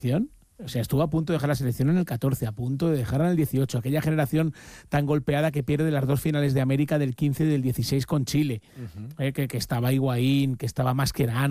O sea, estuvo a punto de dejar la selección en el 14, a punto de dejarla en el 18. Aquella generación tan golpeada que pierde las 2 finales de América del 15 y del 16 con Chile. Que estaba Higuaín, que estaba Mascherano,